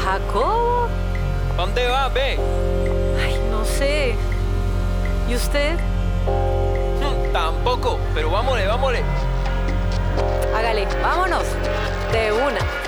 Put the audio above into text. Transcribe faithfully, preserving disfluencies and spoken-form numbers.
Jacobo. ¿Dónde vas, ve? Ay, no sé. ¿Y usted? Hmm, tampoco, pero vámonos, vámonos. Hágale, vámonos. De una.